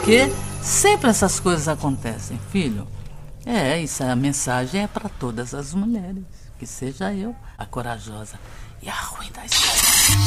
Porque sempre essas coisas acontecem, filho. Isso, a mensagem é para todas as mulheres. Que seja eu a corajosa e a ruim da história.